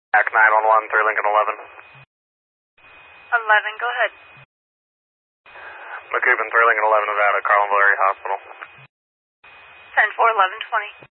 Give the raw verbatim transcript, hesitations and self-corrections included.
Back nine one one through Lincoln eleven. eleven, go ahead. McCoopin through Lincoln eleven, Nevada, Carlinville Area Hospital. ten four, eleven twenty.